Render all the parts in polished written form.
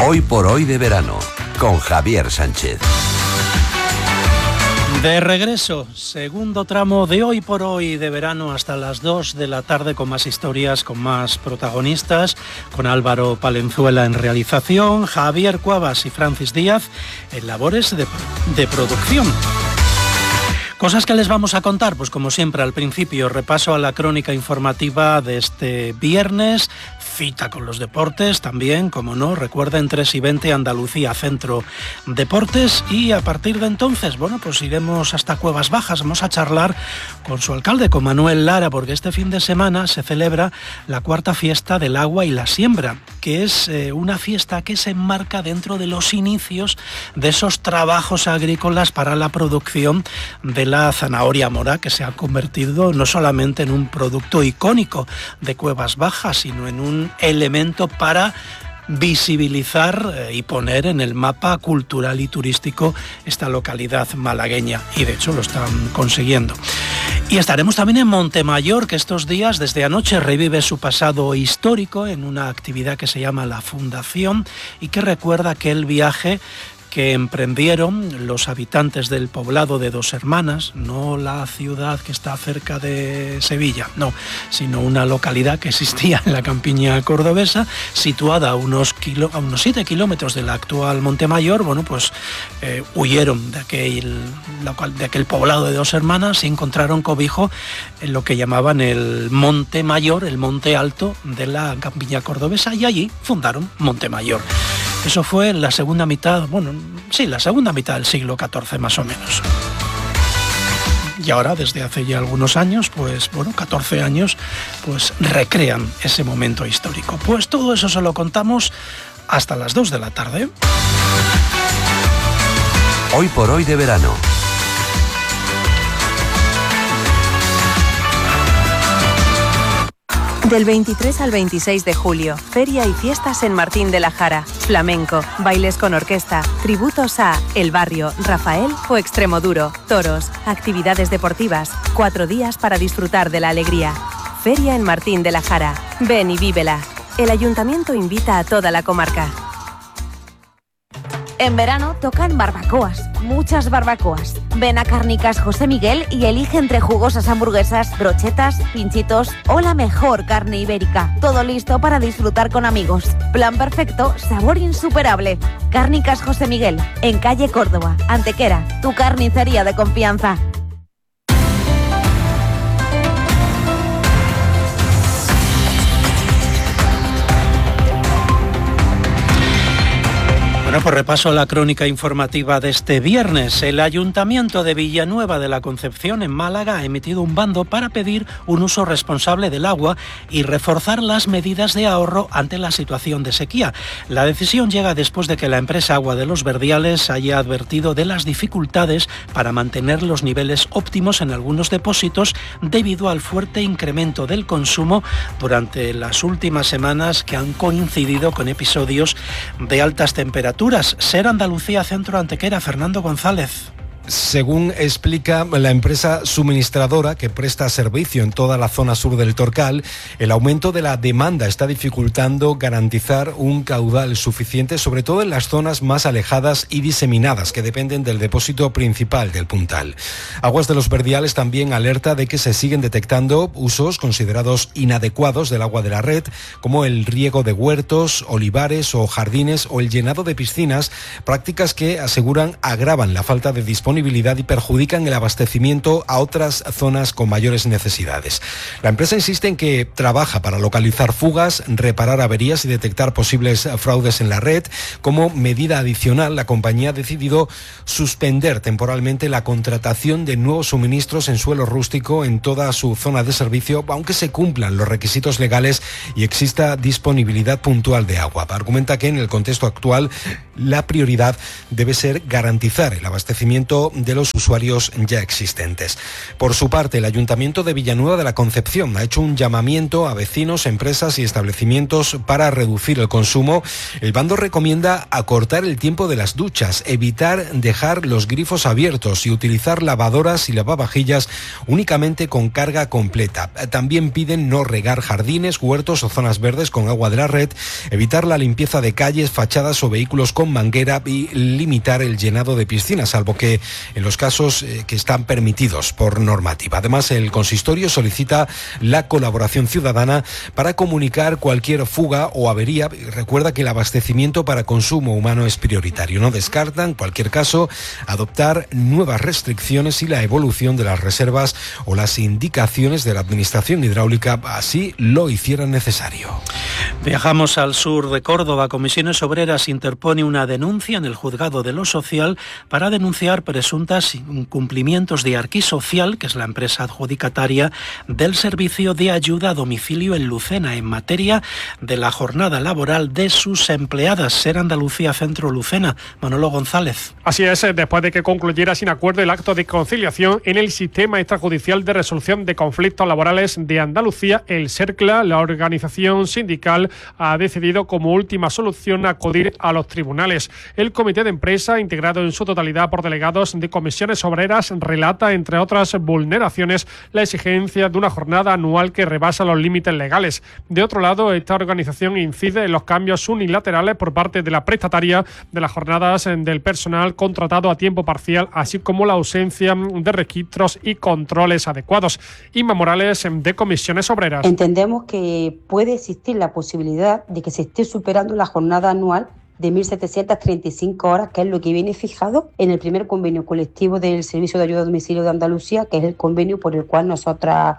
Hoy por hoy de verano, con Javier Sánchez. De regreso, segundo tramo de Hoy por Hoy de verano hasta las 2 de la tarde con más historias, con más protagonistas, con Álvaro Palenzuela en realización, Javier Cuevas y Francis Díaz en labores de producción. Cosas que les vamos a contar, pues como siempre al principio, repaso a la crónica informativa de este viernes, cita con los deportes también, como no, recuerden 3:20 Andalucía Centro Deportes, y a partir de entonces, bueno, pues iremos hasta Cuevas Bajas, vamos a charlar con su alcalde, con Manuel Lara, porque este fin de semana se celebra la cuarta fiesta del agua y la siembra, que es una fiesta que se enmarca dentro de los inicios de esos trabajos agrícolas para la producción de la zanahoria mora, que se ha convertido no solamente en un producto icónico de Cuevas Bajas, sino en un elemento para visibilizar y poner en el mapa cultural y turístico esta localidad malagueña, y de hecho lo están consiguiendo. Y estaremos también en Montemayor, que estos días, desde anoche, revive su pasado histórico en una actividad que se llama La Fundación y que recuerda aquel viaje que emprendieron los habitantes del poblado de Dos Hermanas, no la ciudad que está cerca de Sevilla, no, sino una localidad que existía en la campiña cordobesa, situada a unos 7 kilómetros de la actual Montemayor. Bueno, pues huyeron de aquel poblado de Dos Hermanas y encontraron cobijo en lo que llamaban el Monte Mayor, el Monte Alto de la campiña cordobesa, y allí fundaron Montemayor. Eso fue en la segunda mitad, la segunda mitad del siglo XIV más o menos. Y ahora, desde hace ya algunos años, 14 años, pues recrean ese momento histórico. Pues todo eso se lo contamos hasta las 2 de la tarde. Hoy por hoy de verano. Del 23 al 26 de julio, feria y fiestas en Martín de la Jara. Flamenco, bailes con orquesta, tributos a El Barrio, Rafael o Extremoduro, toros, actividades deportivas, 4 días para disfrutar de la alegría. Feria en Martín de la Jara. Ven y vívela. El ayuntamiento invita a toda la comarca. En verano tocan barbacoas, muchas barbacoas. Ven a Cárnicas José Miguel y elige entre jugosas hamburguesas, brochetas, pinchitos o la mejor carne ibérica. Todo listo para disfrutar con amigos. Plan perfecto, sabor insuperable. Cárnicas José Miguel, en calle Córdoba, Antequera, tu carnicería de confianza. Bueno, pues repaso a la crónica informativa de este viernes. El Ayuntamiento de Villanueva de la Concepción, en Málaga, ha emitido un bando para pedir un uso responsable del agua y reforzar las medidas de ahorro ante la situación de sequía. La decisión llega después de que la empresa Agua de los Verdiales haya advertido de las dificultades para mantener los niveles óptimos en algunos depósitos debido al fuerte incremento del consumo durante las últimas semanas, que han coincidido con episodios de altas temperaturas. Ser Andalucía Centro Antequera, Fernando González. Según explica la empresa suministradora que presta servicio en toda la zona sur del Torcal, el aumento de la demanda está dificultando garantizar un caudal suficiente, sobre todo en las zonas más alejadas y diseminadas que dependen del depósito principal del Puntal. Aguas de los Verdiales también alerta de que se siguen detectando usos considerados inadecuados del agua de la red, como el riego de huertos, olivares o jardines o el llenado de piscinas, prácticas que aseguran agravan la falta de disponibilidad y perjudican el abastecimiento a otras zonas con mayores necesidades. La empresa insiste en que trabaja para localizar fugas, reparar averías y detectar posibles fraudes en la red. Como medida adicional, la compañía ha decidido suspender temporalmente la contratación de nuevos suministros en suelo rústico en toda su zona de servicio, aunque se cumplan los requisitos legales y exista disponibilidad puntual de agua. Argumenta que en el contexto actual la prioridad debe ser garantizar el abastecimiento incremento de los usuarios ya existentes. Por su parte, el Ayuntamiento de Villanueva de la Concepción ha hecho un llamamiento a vecinos, empresas y establecimientos para reducir el consumo. El bando recomienda acortar el tiempo de las duchas, evitar dejar los grifos abiertos y utilizar lavadoras y lavavajillas únicamente con carga completa. También piden no regar jardines, huertos o zonas verdes con agua de la red, evitar la limpieza de calles, fachadas o vehículos con manguera y limitar el llenado de piscinas, salvo que en los casos que están permitidos por normativa. Además, el consistorio solicita la colaboración ciudadana para comunicar cualquier fuga o avería. Recuerda que el abastecimiento para consumo humano es prioritario. No descartan, en cualquier caso, adoptar nuevas restricciones y la evolución de las reservas o las indicaciones de la Administración Hidráulica así lo hicieran necesario. Viajamos al sur de Córdoba. Comisiones Obreras interpone una denuncia en el Juzgado de lo Social para denunciar presuntos incumplimientos de Arquisocial, que es la empresa adjudicataria del servicio de ayuda a domicilio en Lucena, en materia de la jornada laboral de sus empleadas. Ser Andalucía Centro Lucena. Manolo González. Así es, después de que concluyera sin acuerdo el acto de conciliación en el Sistema Extrajudicial de Resolución de Conflictos Laborales de Andalucía, el SERCLA, la organización sindical, ha decidido como última solución acudir a los tribunales. El comité de empresa, integrado en su totalidad por delegados de comisiones obreras, relata, entre otras vulneraciones, la exigencia de una jornada anual que rebasa los límites legales. De otro lado, esta organización incide en los cambios unilaterales por parte de la prestataria de las jornadas del personal contratado a tiempo parcial, así como la ausencia de registros y controles adecuados. Inma Morales, de Comisiones Obreras. Entendemos que puede existir la posibilidad de que se esté superando la jornada anual de 1.735 horas, que es lo que viene fijado en el primer convenio colectivo del Servicio de Ayuda a Domicilio de Andalucía, que es el convenio por el cual nosotros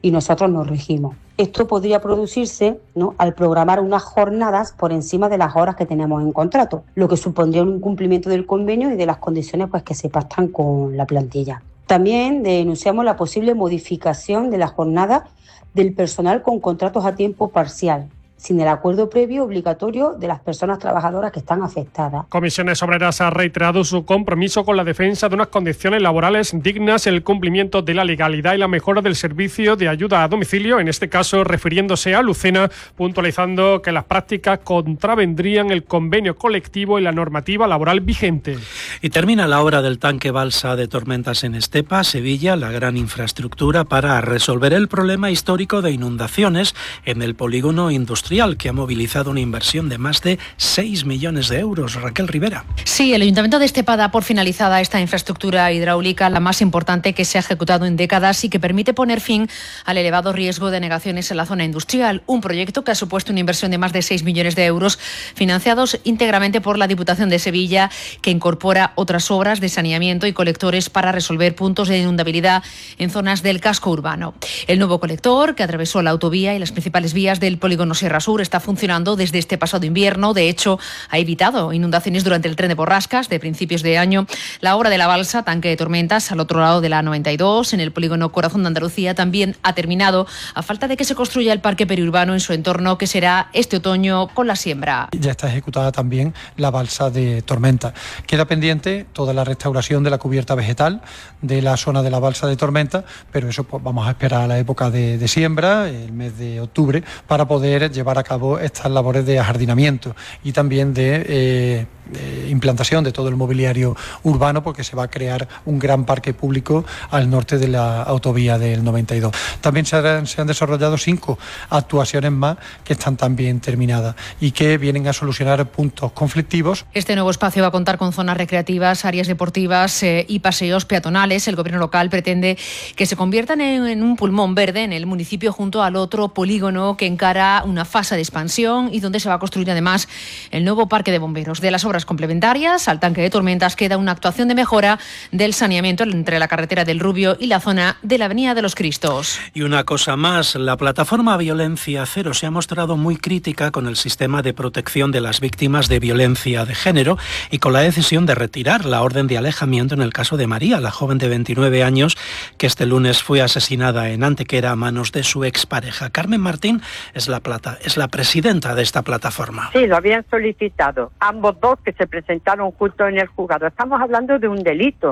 nos regimos. Esto podría producirse, ¿no?, al programar unas jornadas por encima de las horas que tenemos en contrato, lo que supondría un incumplimiento del convenio y de las condiciones pues que se pactan con la plantilla. También denunciamos la posible modificación de la jornada del personal con contratos a tiempo parcial, sin el acuerdo previo obligatorio de las personas trabajadoras que están afectadas. Comisiones Obreras ha reiterado su compromiso con la defensa de unas condiciones laborales dignas, el cumplimiento de la legalidad y la mejora del servicio de ayuda a domicilio, en este caso refiriéndose a Lucena, puntualizando que las prácticas contravendrían el convenio colectivo y la normativa laboral vigente. Y termina la obra del tanque balsa de Tormentas en Estepa, Sevilla, la gran infraestructura para resolver el problema histórico de inundaciones en el polígono industrial, que ha movilizado una inversión de más de 6 millones de euros. Raquel Rivera. Sí, el Ayuntamiento de Estepa da por finalizada esta infraestructura hidráulica, la más importante que se ha ejecutado en décadas y que permite poner fin al elevado riesgo de anegaciones en la zona industrial. Un proyecto que ha supuesto una inversión de más de 6 millones de euros, financiados íntegramente por la Diputación de Sevilla, que incorpora otras obras de saneamiento y colectores para resolver puntos de inundabilidad en zonas del casco urbano. El nuevo colector, que atravesó la autovía y las principales vías del polígono Sierra Sur, está funcionando desde este pasado invierno. De hecho, ha evitado inundaciones durante el tren de Borrascas de principios de año. La obra de la balsa, tanque de Tormentas, al otro lado de la 92, en el polígono Corazón de Andalucía, también ha terminado, a falta de que se construya el parque periurbano en su entorno, que será este otoño con la siembra. Ya está ejecutada también la balsa de Tormenta. Queda pendiente toda la restauración de la cubierta vegetal de la zona de la balsa de Tormenta, pero eso pues vamos a esperar a la época de siembra, el mes de octubre, para poder llevar a cabo estas labores de ajardinamiento y también de implantación de todo el mobiliario urbano, porque se va a crear un gran parque público al norte de la autovía del 92. También se han desarrollado 5 actuaciones más que están también terminadas y que vienen a solucionar puntos conflictivos. Este nuevo espacio va a contar con zonas recreativas, áreas deportivas y paseos peatonales. El gobierno local pretende que se conviertan en un pulmón verde en el municipio, junto al otro polígono que encara una fase de expansión y donde se va a construir además el nuevo parque de bomberos. De las obras complementarias al tanque de Tormentas queda una actuación de mejora del saneamiento entre la carretera del Rubio y la zona de la Avenida de los Cristos. Y una cosa más, la plataforma Violencia Cero se ha mostrado muy crítica con el sistema de protección de las víctimas de violencia de género y con la decisión de retirar la orden de alejamiento en el caso de María, la joven de 29 años que este lunes fue asesinada en Antequera a manos de su expareja. Carmen Martín es la presidenta de esta plataforma. Sí, lo habían solicitado ambos dos, que se presentaron juntos en el juzgado. Estamos hablando de un delito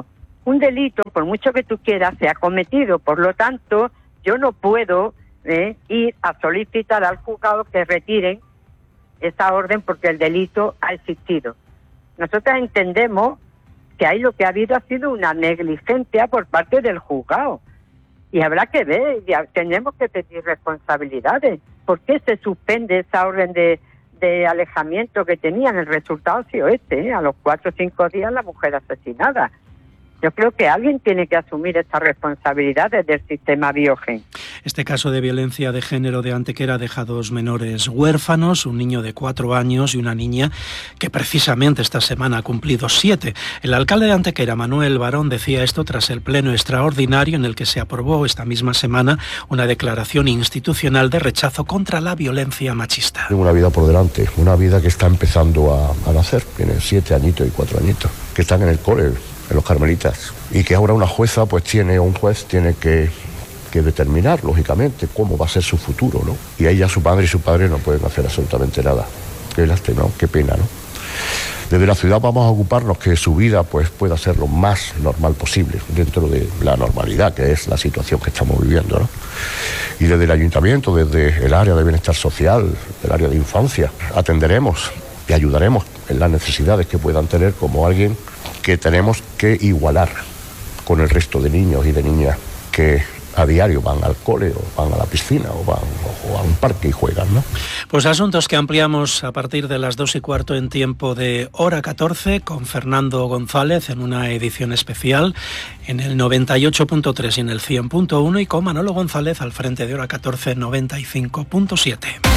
un delito, por mucho que tú quieras, se ha cometido. Por lo tanto, yo no puedo ir a solicitar al juzgado que retiren esa orden porque el delito ha existido. Nosotros entendemos que ahí lo que ha habido ha sido una negligencia por parte del juzgado. Y habrá que ver, tenemos que pedir responsabilidades. ¿Por qué se suspende esa orden de alejamiento que tenían? El resultado ha sido a los 4 o 5 días la mujer asesinada. Yo creo que alguien tiene que asumir esta responsabilidad desde el sistema Biogen. Este caso de violencia de género de Antequera deja 2 menores huérfanos, un niño de 4 años y una niña que precisamente esta semana ha cumplido 7. El alcalde de Antequera, Manuel Barón, decía esto tras el pleno extraordinario en el que se aprobó esta misma semana una declaración institucional de rechazo contra la violencia machista. Tengo una vida por delante, una vida que está empezando a nacer, tiene 7 añitos y 4 añitos, que están en el cole, en los carmelitas, y que ahora una jueza, un juez tiene que determinar, lógicamente, cómo va a ser su futuro, ¿no? Y ella, su madre y su padre no pueden hacer absolutamente nada. Qué lástima, ¿no? Qué pena, ¿no? Desde la ciudad vamos a ocuparnos que su vida pues pueda ser lo más normal posible, dentro de la normalidad, que es la situación que estamos viviendo, ¿no? Y desde el ayuntamiento, desde el área de bienestar social, el área de infancia, atenderemos y ayudaremos en las necesidades que puedan tener como alguien que tenemos que igualar con el resto de niños y de niñas que a diario van al cole o van a la piscina o van a un parque y juegan, ¿no? Pues asuntos que ampliamos a partir de las 2:15 en tiempo de hora 14 con Fernando González en una edición especial en el 98.3 y en el 100.1 y con Manolo González al frente de hora 14 95.7.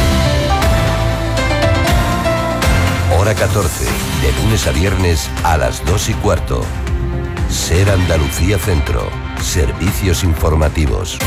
Hora 14, de lunes a viernes a las 2:15. Ser Andalucía Centro. Servicios informativos.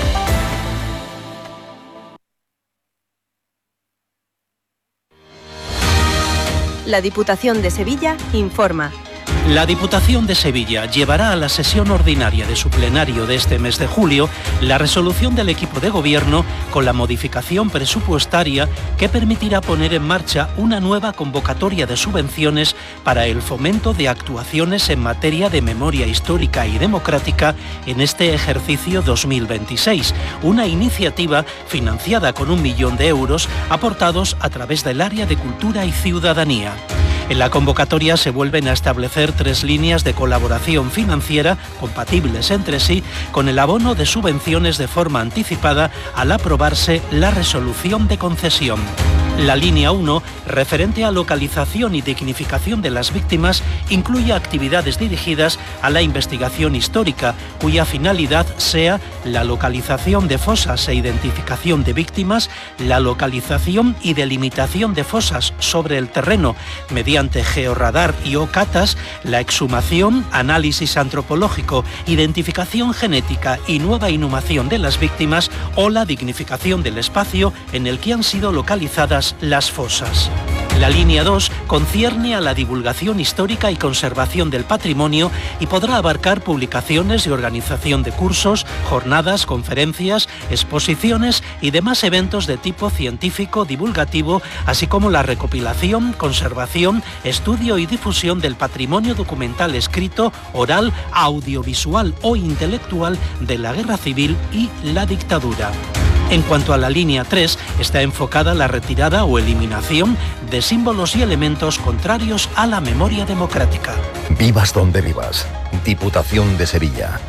La Diputación de Sevilla informa. La Diputación de Sevilla llevará a la sesión ordinaria de su plenario de este mes de julio la resolución del equipo de gobierno con la modificación presupuestaria que permitirá poner en marcha una nueva convocatoria de subvenciones para el fomento de actuaciones en materia de memoria histórica y democrática en este ejercicio 2026, una iniciativa financiada con 1 millón de euros aportados a través del área de Cultura y Ciudadanía. En la convocatoria se vuelven a establecer 3 líneas de colaboración financiera compatibles entre sí con el abono de subvenciones de forma anticipada al aprobarse la resolución de concesión. La línea 1, referente a localización y dignificación de las víctimas, incluye actividades dirigidas a la investigación histórica, cuya finalidad sea la localización de fosas e identificación de víctimas, la localización y delimitación de fosas sobre el terreno mediante georradar y o catas, la exhumación, análisis antropológico, identificación genética y nueva inhumación de las víctimas o la dignificación del espacio en el que han sido localizadas las fosas. La línea 2 concierne a la divulgación histórica y conservación del patrimonio y podrá abarcar publicaciones y organización de cursos, jornadas, conferencias, exposiciones y demás eventos de tipo científico, divulgativo, así como la recopilación, conservación, estudio y difusión del patrimonio documental escrito, oral, audiovisual o intelectual de la Guerra Civil y la dictadura. En cuanto a la línea 3, está enfocada la retirada o eliminación de símbolos y elementos contrarios a la memoria democrática. Vivas donde vivas. Diputación de Sevilla.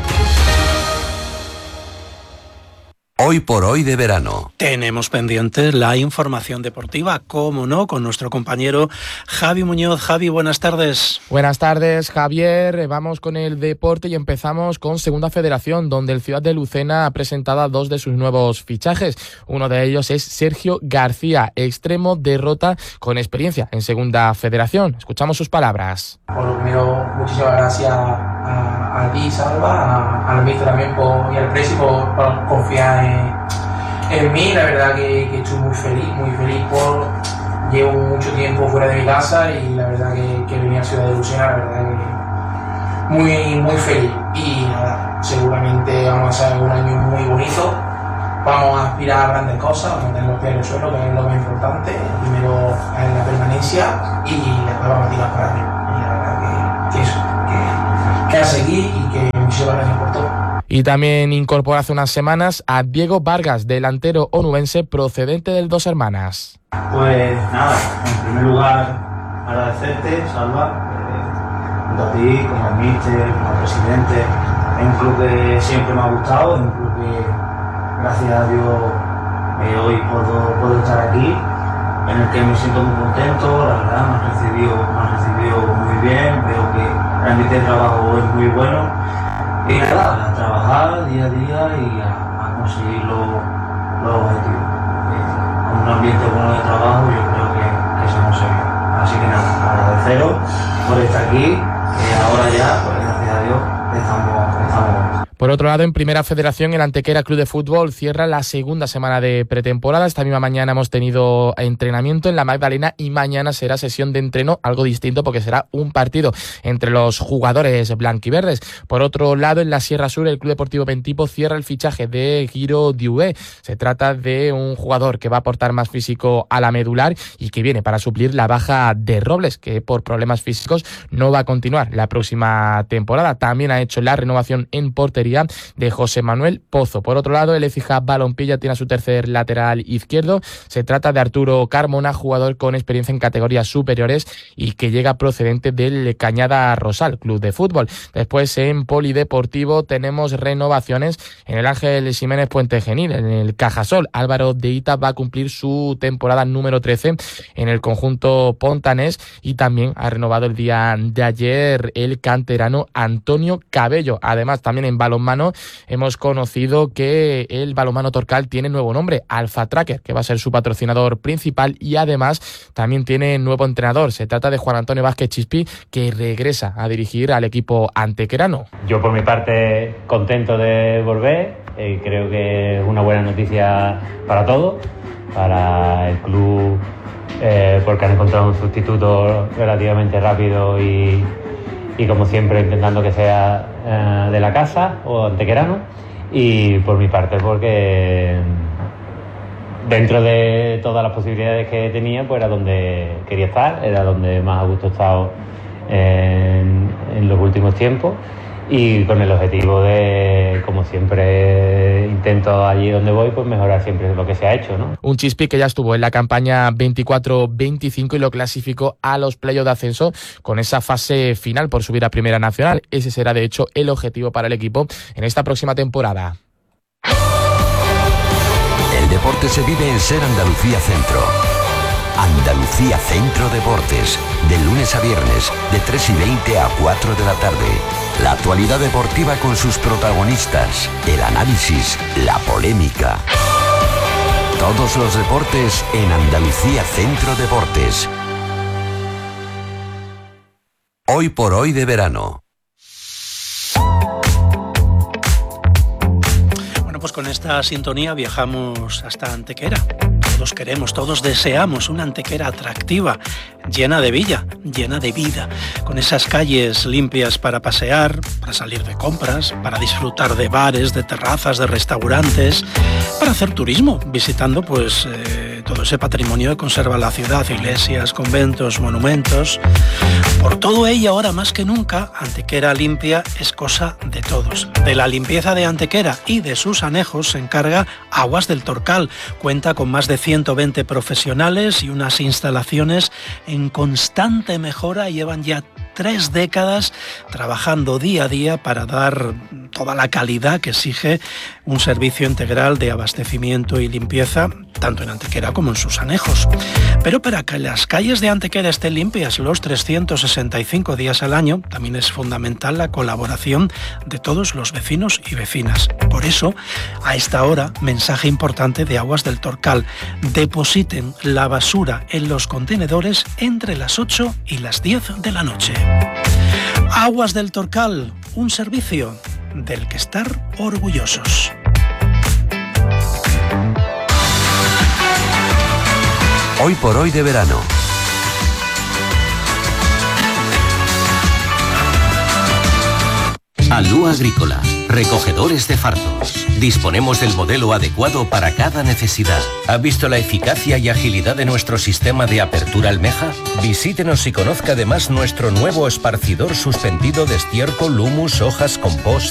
Hoy por hoy de verano. Tenemos pendiente la información deportiva, cómo no, con nuestro compañero Javi Muñoz. Javi, buenas tardes. Buenas tardes, Javier. Vamos con el deporte y empezamos con Segunda Federación, donde el Ciudad de Lucena ha presentado a 2 de sus nuevos fichajes. Uno de ellos es Sergio García, extremo de Rota con experiencia en Segunda Federación. Escuchamos sus palabras. Por lo primero, muchísimas gracias a ti, Salva, al míster también y al presi por confiar en mí. La verdad que estoy muy feliz llevo mucho tiempo fuera de mi casa y la verdad que venía a Ciudad de Lucena, la verdad que muy feliz. Y nada, seguramente vamos a hacer un año muy bonito, vamos a aspirar a grandes cosas, vamos a tener los pies en el suelo, que es lo más importante. Primero es la permanencia y después vamos a tirar para arriba. Y la verdad que eso, que a seguir aquí y que muchísimas gracias por todo. Y también incorpora hace unas semanas a Diego Vargas, delantero onubense procedente del Dos Hermanas. Pues nada, en primer lugar agradecerte, Salva, tanto a ti como al míster, como al presidente. Es un club que siempre me ha gustado, es un club que gracias a Dios hoy puedo estar aquí, en el que me siento muy contento, la verdad me han recibido muy bien, veo que el ambiente de trabajo es muy bueno. Y nada, a trabajar día a día y a conseguir los objetivos. Con un ambiente bueno de trabajo yo creo que se consigue. Así que nada, agradeceros por estar aquí y ahora ya, pues gracias a Dios, estamos. Por otro lado, en Primera Federación, el Antequera Club de Fútbol cierra la segunda semana de pretemporada. Esta misma mañana hemos tenido entrenamiento en la Magdalena y mañana será sesión de entreno, algo distinto porque será un partido entre los jugadores blanquiverdes. Por otro lado, en la Sierra Sur, el Club Deportivo Pentipo cierra el fichaje de Guiro Diué. Se trata de un jugador que va a aportar más físico a la medular y que viene para suplir la baja de Robles, que por problemas físicos no va a continuar la próxima temporada. También ha hecho la renovación en portería de José Manuel Pozo. Por otro lado, el Écija Balompié tiene a su tercer lateral izquierdo. Se trata de Arturo Carmona, jugador con experiencia en categorías superiores y que llega procedente del Cañada Rosal Club de Fútbol. Después, en polideportivo, tenemos renovaciones en el Ángel Ximénez Puente Genil. En el Cajasol, Álvaro de Ita va a cumplir su temporada número 13 en el conjunto pontanés y también ha renovado el día de ayer el canterano Antonio Cabello. Además, también en balonmano hemos conocido que el balonmano Torcal tiene nuevo nombre, Alfa Tracker, que va a ser su patrocinador principal y además también tiene nuevo entrenador. Se trata de Juan Antonio Vázquez Chispi, que regresa a dirigir al equipo antequerano. Yo por mi parte contento de volver, creo que es una buena noticia para todos, para el club, porque han encontrado un sustituto relativamente rápido y como siempre intentando que sea de la casa o antequerano, y por mi parte porque dentro de todas las posibilidades que tenía pues era donde quería estar, era donde más a gusto he estado en los últimos tiempos, y con el objetivo de, como siempre intento allí donde voy, pues mejorar siempre lo que se ha hecho, ¿no? Un Chispi que ya estuvo en la campaña 24-25 y lo clasificó a los playoffs de ascenso con esa fase final por subir a Primera Nacional. Ese será de hecho el objetivo para el equipo en esta próxima temporada. El deporte se vive en Ser Andalucía Centro. Andalucía Centro Deportes, de lunes a viernes, de 3:20 a 4 de la tarde. La actualidad deportiva con sus protagonistas, el análisis, la polémica. Todos los deportes en Andalucía Centro Deportes. Hoy por hoy de verano. Bueno, pues con esta sintonía viajamos hasta Antequera. Todos queremos, todos deseamos una Antequera atractiva, llena de vida, con esas calles limpias para pasear, para salir de compras, para disfrutar de bares, de terrazas, de restaurantes, para hacer turismo, visitando pues todo ese patrimonio que conserva la ciudad, iglesias, conventos, monumentos. Por todo ello, ahora más que nunca, Antequera limpia es cosa de todos. De la limpieza de Antequera y de sus anejos se encarga Aguas del Torcal. Cuenta con más de 120 profesionales y unas instalaciones en constante mejora. Llevan ya 3 décadas trabajando día a día para dar toda la calidad que exige un servicio integral de abastecimiento y limpieza, tanto en Antequera como en sus anejos. Pero para que las calles de Antequera estén limpias los 365 días al año, también es fundamental la colaboración de todos los vecinos y vecinas. Por eso, a esta hora, mensaje importante de Aguas del Torcal: depositen la basura en los contenedores entre las 8 y las 10 de la noche. Aguas del Torcal, un servicio del que estar orgullosos. Hoy por hoy de verano. Alú Agrícola, recogedores de fardos. Disponemos del modelo adecuado para cada necesidad. ¿Ha visto la eficacia y agilidad de nuestro sistema de apertura almeja? Visítenos y conozca además nuestro nuevo esparcidor suspendido de estiércol, humus, hojas, compost,